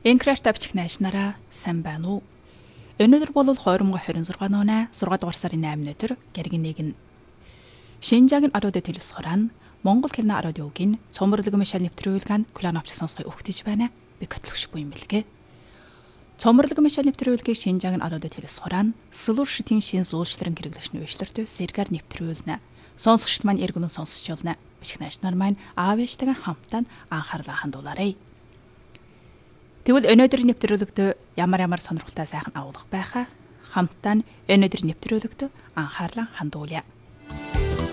Энкрэфт авчих найшнараа сайн байна уу? Өнөөдөр бол 2026 оны 6 дугаар сарын 8 өдөр гэргэн нэг Шинжаагийн арууд төлөс хоран Монгол хэлний радиогийн цомрлог мишал нэвтрүүлгэн клан авч сонсгой өгтөж байна. Би көтлөгш буй юм бэлгээ. Цомрлог мишал нэвтрүүлгийг Шинжаагийн арууд төлөс хоран Сэлүр шитийн шин зуулшларын хэрэглэгчний өчлөртөө сэргээр нэвтрүүлнэ. Сонсогчд маань эргэнэн сонсч болно. Бичих найшнаар маань аавьяштайгаа хамтдаа анхаарлаа хандуулаарай. Тэгвэл өнөөдрийн нэвтрүүлэгт ямар сонирхолтой сайхан агуулга байхаа хамтдаа өнөөдрийн нэвтрүүлэгт анхаарлаа хандуулъя.